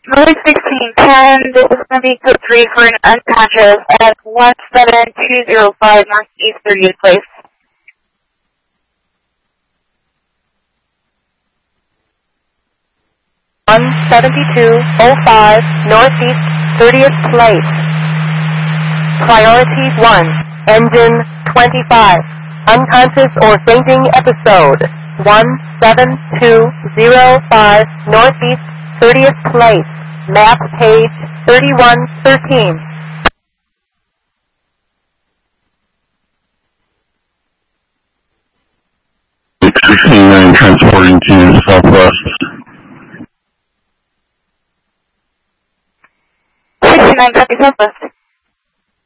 Moving 1610, this is going to be code 3 for an unconscious at 17205 Northeast 30th Place. 17205 Northeast 30th Place. Priority 1, engine 25. Unconscious or fainting episode. 17205 Northeast 30th Place. Map page 3113. Transporting to Southwest. 69 copy Southwest.